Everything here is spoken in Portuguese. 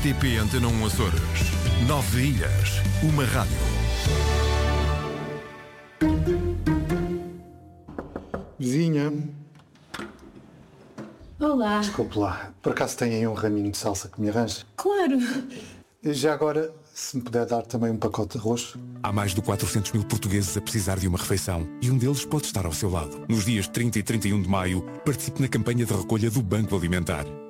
RTP Antena 1 Açores. 9 ilhas, uma rádio. Vizinha. Olá. Desculpe lá, por acaso tem aí um raminho de salsa que me arranja? Claro. E já agora, se me puder dar também um pacote de arroz. Há mais de 400 mil portugueses a precisar de uma refeição e um deles pode estar ao seu lado. Nos dias 30 e 31 de maio, participe na campanha de recolha do Banco Alimentar.